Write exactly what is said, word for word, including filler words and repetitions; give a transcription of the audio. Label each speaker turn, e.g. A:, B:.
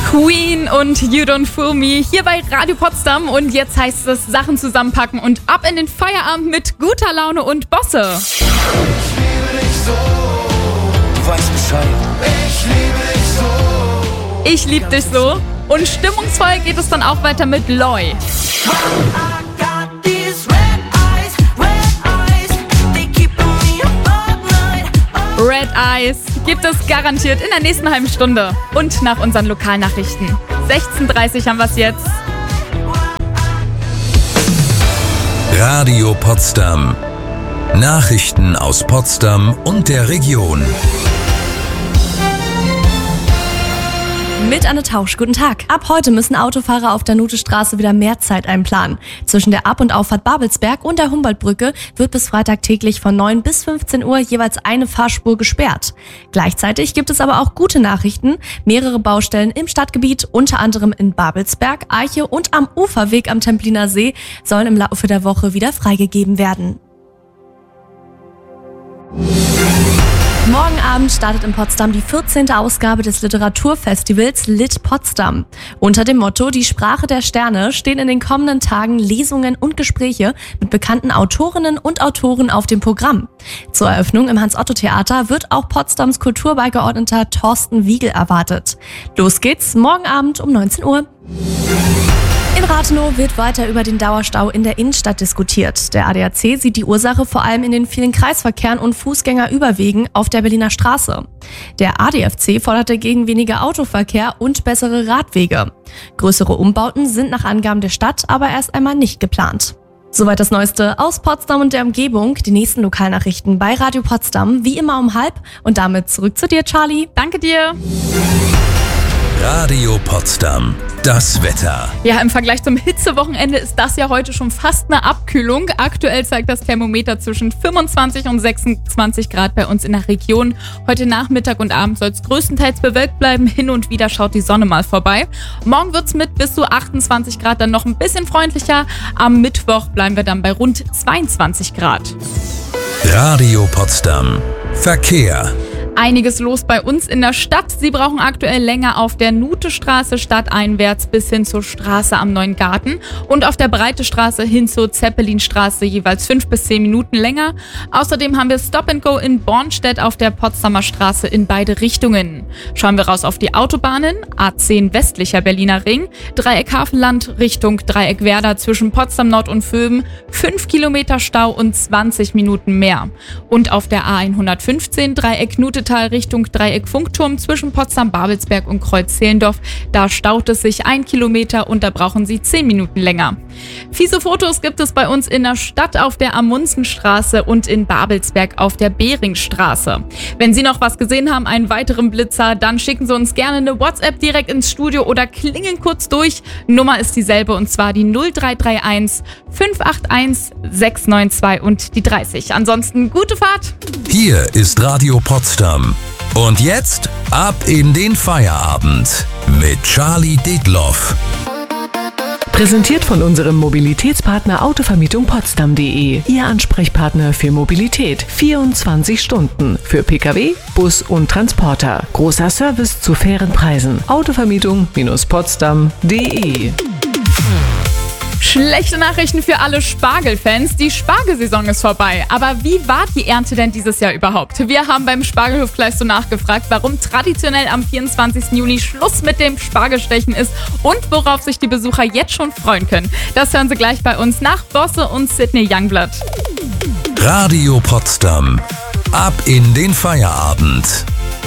A: Queen und You Don't Fool Me hier bei Radio Potsdam und jetzt heißt es Sachen zusammenpacken und ab in den Feierabend mit guter Laune und Bosse.
B: Ich liebe dich so, du weißt Bescheid. Ich liebe dich so.
A: Ich lieb dich so und stimmungsvoll geht es dann auch weiter mit Loy. Red Eyes gibt es garantiert in der nächsten halben Stunde und nach unseren Lokalnachrichten. sechzehn Uhr dreißig haben wir es jetzt.
C: Radio Potsdam. Nachrichten aus Potsdam und der Region.
D: Mit Anne Tausch, guten Tag. Ab heute müssen Autofahrer auf der Nutestraße wieder mehr Zeit einplanen. Zwischen der Ab- und Auffahrt Babelsberg und der Humboldtbrücke wird bis Freitag täglich von neun bis fünfzehn Uhr jeweils eine Fahrspur gesperrt. Gleichzeitig gibt es aber auch gute Nachrichten. Mehrere Baustellen im Stadtgebiet, unter anderem in Babelsberg, Eiche und am Uferweg am Templiner See, sollen im Laufe der Woche wieder freigegeben werden. Morgen Abend startet in Potsdam die vierzehnte Ausgabe des Literaturfestivals Lit Potsdam. Unter dem Motto Die Sprache der Sterne stehen in den kommenden Tagen Lesungen und Gespräche mit bekannten Autorinnen und Autoren auf dem Programm. Zur Eröffnung im Hans-Otto-Theater wird auch Potsdams Kulturbeigeordneter Thorsten Wiegel erwartet. Los geht's morgen Abend um neunzehn Uhr. In Rathenow wird weiter über den Dauerstau in der Innenstadt diskutiert. Der A D A C sieht die Ursache vor allem in den vielen Kreisverkehren und Fußgängerüberwegen auf der Berliner Straße. Der A D F C fordert dagegen weniger Autoverkehr und bessere Radwege. Größere Umbauten sind nach Angaben der Stadt aber erst einmal nicht geplant. Soweit das Neueste aus Potsdam und der Umgebung. Die nächsten Lokalnachrichten bei Radio Potsdam, wie immer um halb. Und damit zurück zu dir, Charlie.
A: Danke dir.
C: Radio Potsdam. Das Wetter.
A: Ja, im Vergleich zum Hitzewochenende ist das ja heute schon fast eine Abkühlung. Aktuell zeigt das Thermometer zwischen fünfundzwanzig und sechsundzwanzig Grad bei uns in der Region. Heute Nachmittag und Abend soll es größtenteils bewölkt bleiben. Hin und wieder schaut die Sonne mal vorbei. Morgen wird es mit bis zu achtundzwanzig Grad dann noch ein bisschen freundlicher. Am Mittwoch bleiben wir dann bei rund zweiundzwanzig Grad.
C: Radio Potsdam. Verkehr.
A: Einiges los bei uns in der Stadt. Sie brauchen aktuell länger auf der Nutestraße stadteinwärts bis hin zur Straße am Neuen Garten und auf der Breite Straße hin zur Zeppelinstraße jeweils fünf bis zehn Minuten länger. Außerdem haben wir Stop and Go in Bornstedt auf der Potsdamer Straße in beide Richtungen. Schauen wir raus auf die Autobahnen. A zehn westlicher Berliner Ring, Dreieck Hafenland Richtung Dreieck Werder zwischen Potsdam Nord und Vöben, fünf Kilometer Stau und zwanzig Minuten mehr. Und auf der A hundertfünfzehn Dreieck Nutetal Richtung Dreieck Funkturm zwischen Potsdam-Babelsberg und Kreuz-Zehlendorf. Da staut es sich ein Kilometer und da brauchen Sie zehn Minuten länger. Fiese Fotos gibt es bei uns in der Stadt auf der Amundsenstraße und in Babelsberg auf der Beringstraße. Wenn Sie noch was gesehen haben, einen weiteren Blitzer, dann schicken Sie uns gerne eine WhatsApp direkt ins Studio oder klingeln kurz durch. Nummer ist dieselbe und zwar die null drei drei eins fünf acht eins sechs neun zwei und die dreißig. Ansonsten gute Fahrt!
C: Hier ist Radio Potsdam. Und jetzt ab in den Feierabend mit Charlie Detloff.
E: Präsentiert von unserem Mobilitätspartner Autovermietung Potsdam punkt de. Ihr Ansprechpartner für Mobilität. vierundzwanzig Stunden. Für Pkw, Bus und Transporter. Großer Service zu fairen Preisen. Autovermietung Potsdam punkt de.
A: Schlechte Nachrichten für alle Spargelfans. Die Spargelsaison ist vorbei. Aber wie war die Ernte denn dieses Jahr überhaupt? Wir haben beim Spargelhof gleich so nachgefragt, warum traditionell am vierundzwanzigsten Juni Schluss mit dem Spargelstechen ist und worauf sich die Besucher jetzt schon freuen können. Das hören Sie gleich bei uns nach Bosse und Sydney Youngblood.
C: Radio Potsdam. Ab in den Feierabend.